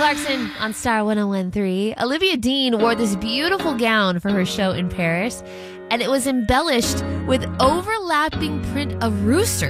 Clarkson on Star 101.3. Olivia Dean wore this beautiful gown for her show in Paris, and it was embellished with overlapping print of roosters.